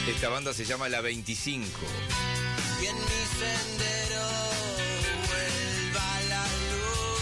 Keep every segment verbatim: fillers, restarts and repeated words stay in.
Esta banda se llama La veinticinco. Y en mi sendero vuelva la luz.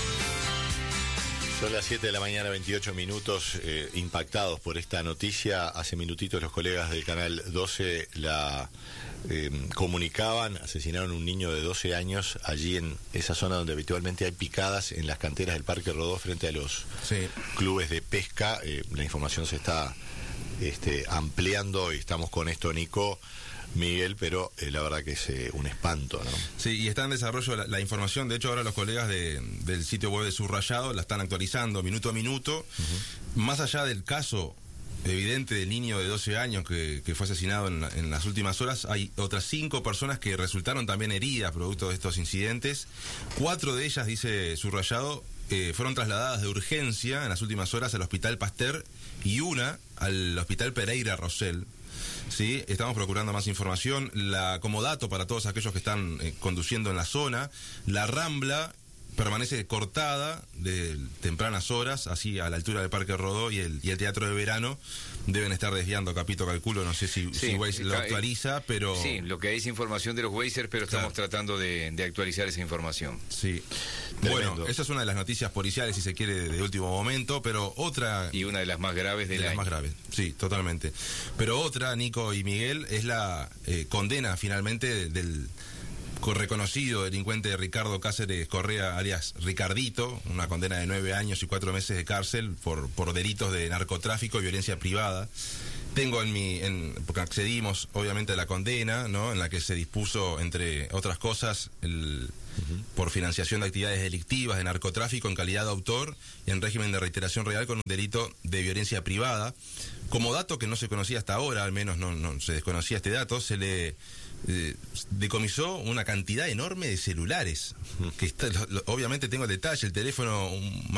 Son las siete de la mañana, veintiocho minutos, eh, impactados por esta noticia. Hace minutitos los colegas del Canal doce la eh, comunicaban, asesinaron a un niño de doce años allí en esa zona donde habitualmente hay picadas en las canteras del Parque Rodó frente a los sí. clubes de pesca. Eh, la información se está este, ampliando y estamos con esto, Nico, Miguel, pero eh, la verdad que es eh, un espanto, ¿no? Sí, y está en desarrollo la, la información. De hecho, ahora los colegas de, del sitio web de Subrayado la están actualizando minuto a minuto. Uh-huh. Más allá del caso evidente del niño de doce años que, que fue asesinado en, en las últimas horas, hay otras cinco personas que resultaron también heridas producto de estos incidentes. Cuatro de ellas, dice Subrayado, eh, fueron trasladadas de urgencia en las últimas horas al Hospital Pasteur y una al Hospital Pereira Rosell. Sí, estamos procurando más información. La, como dato para todos aquellos que están eh, conduciendo en la zona, la Rambla permanece cortada de tempranas horas, así a la altura del Parque Rodó y el, y el Teatro de Verano. Deben estar desviando, Capito, calculo, no sé si, sí, si Waze lo actualiza, pero... Sí, lo que hay es información de los Wazers, pero estamos claro. tratando de, de actualizar esa información. Sí. Tremendo. Bueno, esa es una de las noticias policiales, si se quiere, de, de último momento, pero otra... Y una de las más graves de, de las año. más graves, sí, totalmente. Pero otra, Nico y Miguel, es la eh, condena finalmente del... reconocido delincuente Ricardo Cáceres Correa, alias Ricardito, una condena de nueve años y cuatro meses de cárcel por, por delitos de narcotráfico y violencia privada. Tengo en mi, en, porque accedimos obviamente a la condena, ¿no? En la que se dispuso, entre otras cosas, el, uh-huh. por financiación de actividades delictivas de narcotráfico en calidad de autor y en régimen de reiteración real con un delito de violencia privada. Como dato que no se conocía hasta ahora, al menos no, no se desconocía este dato, se le eh, decomisó una cantidad enorme de celulares, que está, lo, lo, obviamente tengo el detalle, el teléfono